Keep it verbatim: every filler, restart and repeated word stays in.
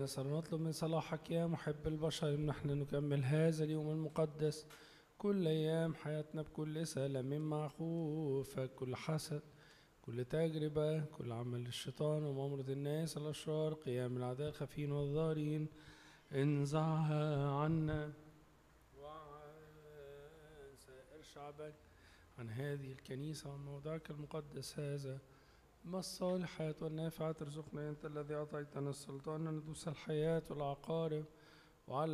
نسأل ونطلب من صلاحك يا محب البشر إن نحن نكمل هذا اليوم المقدس كل أيام حياتنا بكل سلام مع خوفك، كل حسد، كل تجربة، كل عمل الشيطان ومؤامرة الناس الأشرار، قيام الأعداء الخفين والظاهرين، انزعها عنا وعن سائر شعبك، عن هذه الكنيسة وعن موضعك المقدس هذا. ما الصالحات والنافعات ارزقنا أنت الذي أعطيتنا السلطان أن ندوس الحياة والعقارب وعلى